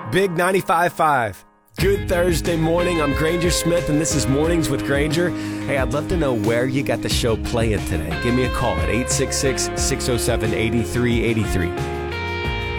Big 95.5. Good Thursday morning. I'm Granger Smith, and this is Mornings with Granger. Hey, I'd love to know where you got the show playing today. Give me a call at 866-607-8383.